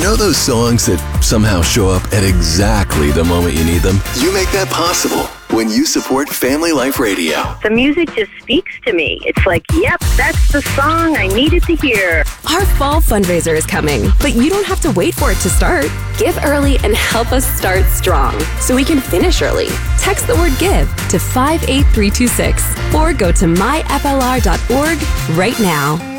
know those songs that somehow show up at exactly the moment you need them? You make that possible when you support Family Life Radio. The music just speaks to me. It's like, yep, that's the song I needed to hear. Our fall fundraiser is coming, but you don't have to wait for it to start. Give early and help us start strong so we can finish early. Text the word GIVE to 58326 or go to myflr.org right now.